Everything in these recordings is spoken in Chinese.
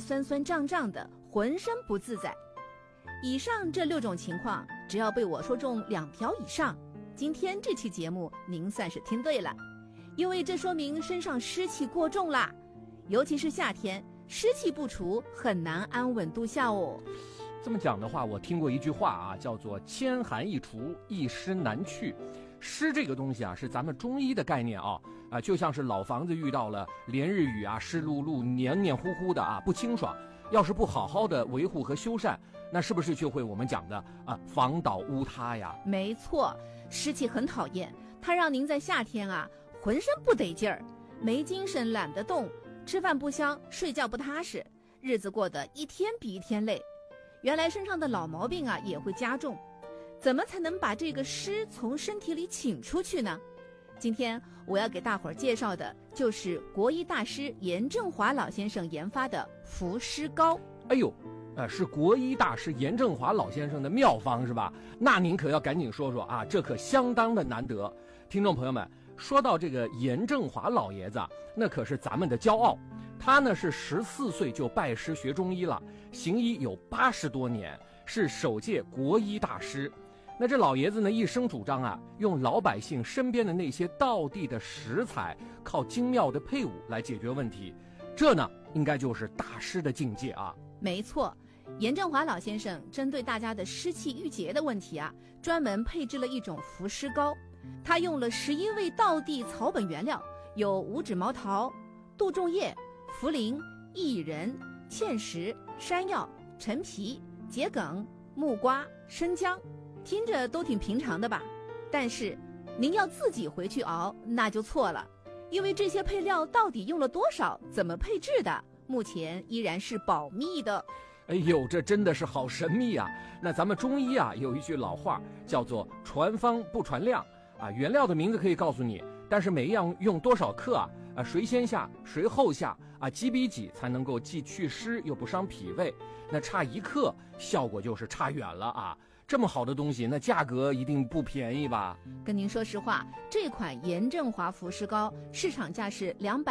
酸酸胀胀的，浑身不自在。以上这6种情况，只要被我说中2条以上，今天这期节目您算是听对了，因为这说明身上湿气过重啦，尤其是夏天，湿气不除，很难安稳度夏哦。 这么讲的话，我听过一句话啊，叫做千寒易除，一湿难去。湿这个东西啊，是咱们中医的概念啊，就像是老房子遇到了连日雨啊，湿漉漉、黏黏糊糊的啊，不清爽。要是不好好的维护和修缮，那是不是就会我们讲的房倒屋塌呀？ 没错，湿气很讨厌，它让您在夏天啊浑身不得劲儿，没精神，懒得动，吃饭不香，睡觉不踏实，日子过得一天比一天累。原来身上的老毛病啊也会加重，怎么才能把这个湿从身体里请出去呢？今天我要给大伙儿介绍的就是国医大师严正华老先生研发的伏湿膏。 哎呦，是国医大师严正华老先生的妙方是吧？那您可要赶紧说说啊，这可相当的难得。听众朋友们，说到这个严正华老爷子啊，那可是咱们的骄傲。他呢是14岁就拜师学中医了，行医有80多年，是首届国医大师。那这老爷子呢一生主张啊，用老百姓身边的那些道地的食材，靠精妙的配伍来解决问题，这呢应该就是大师的境界啊。 没错，严正华老先生针对大家的湿气郁结的问题啊，专门配制了一种伏湿膏。他用了11味道地草本原料，有五指毛桃、杜仲叶、茯苓、薏仁、芡实、山药、陈皮、桔梗、木瓜、生姜，听着都挺平常的吧？但是您要自己回去熬，那就错了，因为这些配料到底用了多少，怎么配制的，目前依然是保密的。 哎呦，这真的是好神秘啊！那咱们中医啊有一句老话叫做传方不传量啊，原料的名字可以告诉你，但是每一样用多少克啊，谁先下谁后下啊，几比几才能够既祛湿又不伤脾胃，那差1克效果就是差远了啊。这么好的东西，那价格一定不便宜吧？ 跟您说实话，这款严正华伏湿膏市场价是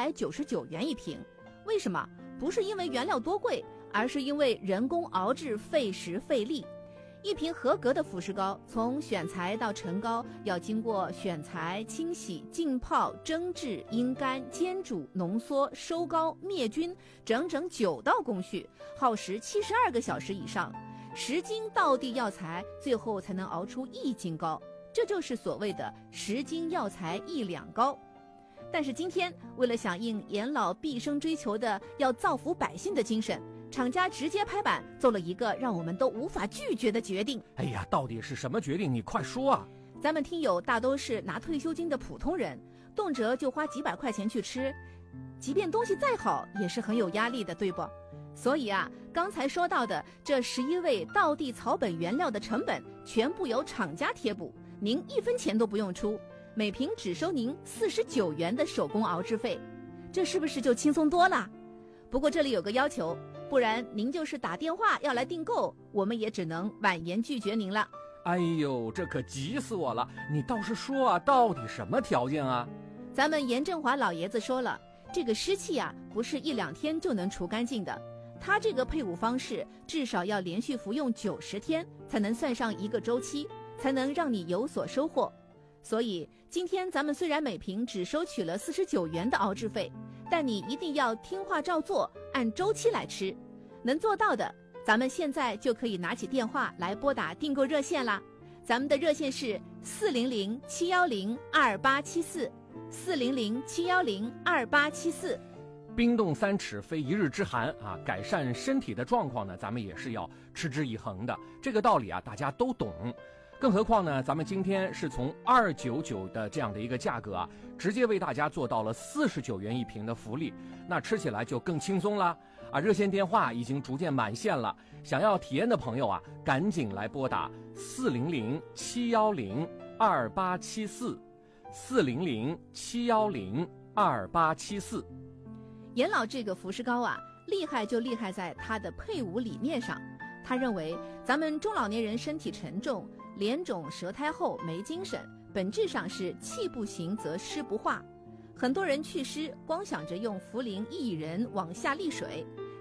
299元一瓶。为什么？不是因为原料多贵，而是因为人工熬制费时费力。一瓶合格的伏湿膏，从选材到成膏要经过选材、清洗、浸泡、蒸制、阴干、煎煮、浓缩、收膏、灭菌，整整9道工序，耗时72个小时以上。10斤道地药材，最后才能熬出1斤膏，这就是所谓的10斤药材1两膏。但是今天，为了响应严老毕生追求的要造福百姓的精神，厂家直接拍板做了一个让我们都无法拒绝的决定。 哎呀，到底是什么决定？你快说啊！ 咱们听友大都是拿退休金的普通人，动辄就花几百块钱去吃，即便东西再好，也是很有压力的，对不？所以啊，刚才说到的这11味道地草本原料的成本全部由厂家贴补，您1分钱都不用出，每瓶只收您49元的手工熬制费，这是不是就轻松多了？不过这里有个要求，不然您就是打电话要来订购，我们也只能婉言拒绝您了。 哎呦，这可急死我了！你倒是说啊，到底什么条件啊？ 咱们严正华老爷子说了，这个湿气啊，不是1、2天就能除干净的。他这个配伍方式至少要连续服用90天，才能算上1个周期，才能让你有所收获。所以今天咱们虽然每瓶只收取了49元的熬制费，但你一定要听话照做，按周期来吃。能做到的，咱们现在就可以拿起电话来拨打订购热线啦。咱们的热线是400-710-2874，400-710-2874。 冰冻3尺非一日之寒啊，改善身体的状况呢，咱们也是要持之以恒的。这个道理啊，大家都懂。更何况呢，咱们今天是从299的这样的一个价格啊，直接为大家做到了49元一瓶的福利，那吃起来就更轻松了啊！热线电话已经逐渐满线了，想要体验的朋友啊，赶紧来拨打400-710-2874，400-710-2874。 严老这个伏湿膏啊，厉害就厉害在它的配伍理念上。他认为咱们中老年人身体沉重，脸肿舌苔厚，没精神，本质上是气不行则湿不化。很多人祛湿光想着用茯苓薏仁往下利水，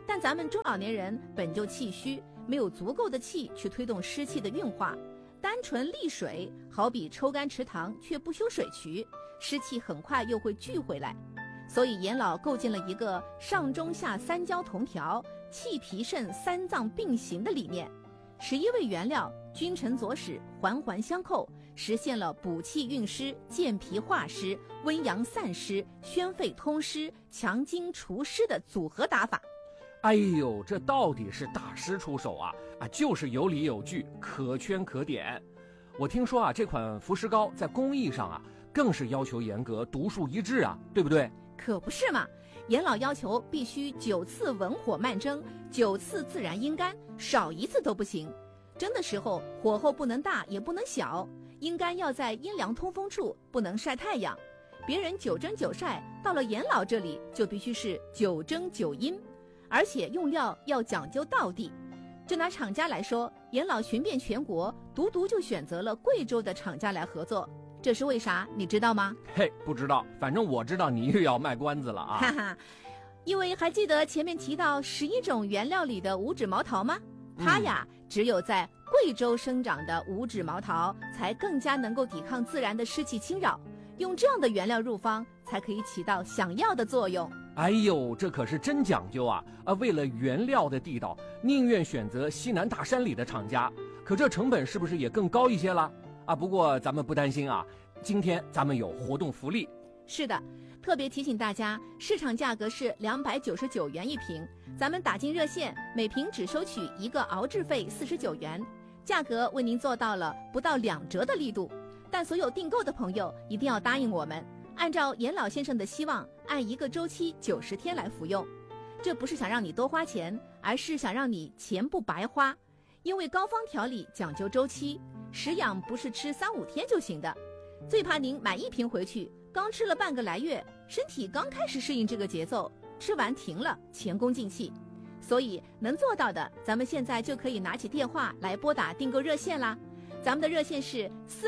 但咱们中老年人本就气虚，没有足够的气去推动湿气的运化，单纯利水好比抽干池塘却不修水渠，湿气很快又会聚回来。所以严老构建了一个上中下三焦同调、气脾肾三脏并行的理念，11味原料君臣佐使，环环相扣，实现了补气运湿、健脾化湿、温阳散湿、宣肺通湿、强筋除湿的组合打法。 哎呦，这到底是大师出手啊！就是有理有据，可圈可点。我听说这款服食膏在工艺上更是要求严格，独树一帜对不对？ 可不是嘛，严老要求必须9次文火慢蒸，9次自然阴干，少一次都不行。蒸的时候火候不能大也不能小，阴干要在阴凉通风处，不能晒太阳。别人9蒸9晒，到了严老这里就必须是9蒸9阴，而且用料要讲究道地。就拿厂家来说，严老寻遍全国，独独就选择了贵州的厂家来合作。这是为啥？你知道吗？ 嘿，不知道，反正我知道你又要卖关子了哈哈，因为还记得前面提到11种原料里的五指毛桃吗？它只有在贵州生长的五指毛桃才更加能够抵抗自然的湿气侵扰，用这样的原料入方才可以起到想要的作用。 哎呦，这可是真讲究为了原料的地道，宁愿选择西南大山里的厂家，可这成本是不是也更高一些了？不过咱们不担心今天咱们有活动福利。 是的，特别提醒大家，市场价格是299元一瓶，咱们打进热线，每瓶只收取1个熬制费49元，价格为您做到了不到2折的力度。但所有订购的朋友一定要答应我们，按照严老先生的希望，按一个周期90天来服用。这不是想让你多花钱，而是想让你钱不白花。因为膏方调理讲究周期，食养不是吃3、5天就行的，最怕您买1瓶回去，刚吃了半个来月，身体刚开始适应这个节奏，吃完停了，前功尽弃。所以能做到的，咱们现在就可以拿起电话来拨打订购热线啦。咱们的热线是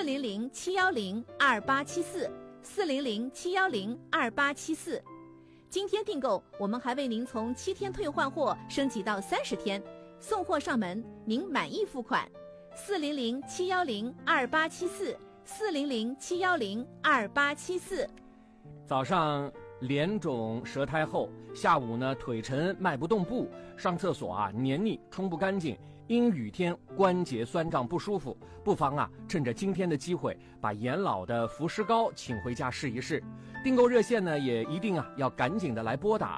400-710-2874，400-710-2874。今天订购，我们还为您从7天退换货升级到30天，送货上门，您满意付款。400-710-2874，400-710-2874。 早上脸肿舌苔厚，下午呢腿沉迈不动步，上厕所黏腻冲不干净，阴雨天关节酸胀不舒服，不妨趁着今天的机会，把严老的服食膏请回家试一试。订购热线呢也一定要赶紧的来拨打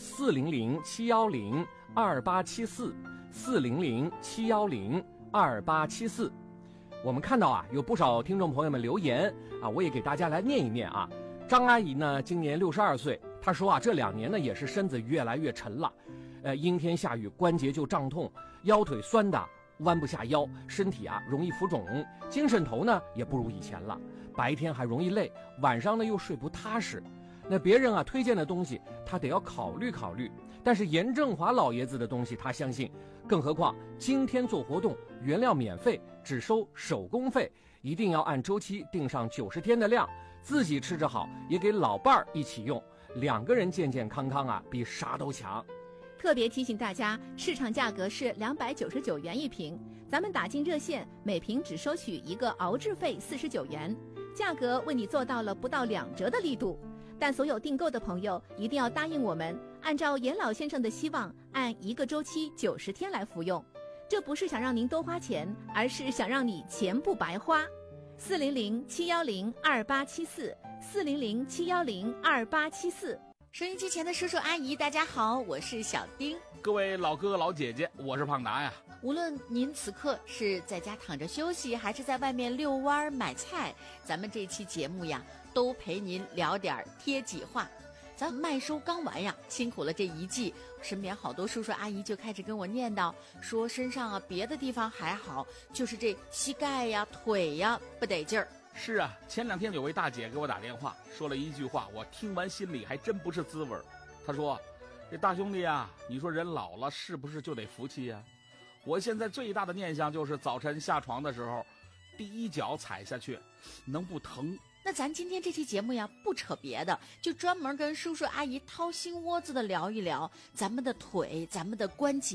400-710-2874，400-710-2874。我们看到有不少听众朋友们留言我也给大家来念一念张阿姨呢今年62岁，她说这2年呢也是身子越来越沉了，阴天下雨关节就胀痛，腰腿酸的弯不下腰，身体容易浮肿，精神头呢也不如以前了，白天还容易累，晚上呢又睡不踏实。那别人推荐的东西他得要考虑考虑，但是严正华老爷子的东西他相信，更何况今天做活动，原料免费，只收手工费，一定要按周期定上90天的量，自己吃着好，也给老伴儿一起用，2个人健健康康比啥都强。 特别提醒大家，市场价格是299元一瓶，咱们打进热线，每瓶只收取1个熬制费49元，价格为你做到了不到2折的力度。但所有订购的朋友一定要答应我们，按照严老先生的希望，按一个周期90天来服用。这不是想让您多花钱，而是想让你钱不白花。400-710-2874，400-710-2874。 收音机前的叔叔阿姨大家好，我是小丁。 各位老哥哥老姐姐，我是胖达呀。 无论您此刻是在家躺着休息，还是在外面遛弯买菜，咱们这期节目呀都陪您聊点贴己话。咱麦收刚完呀，辛苦了这一季，身边好多叔叔阿姨就开始跟我念叨，说身上别的地方还好，就是这膝盖呀腿呀不得劲儿。 是啊，前2天有位大姐给我打电话，说了一句话，我听完心里还真不是滋味。她说，这大兄弟你说人老了是不是就得服气呀？我现在最大的念想就是早晨下床的时候，第一脚踩下去能不疼那咱今天这期节目呀，不扯别的，就专门跟叔叔阿姨掏心窝子的聊一聊咱们的腿、咱们的关节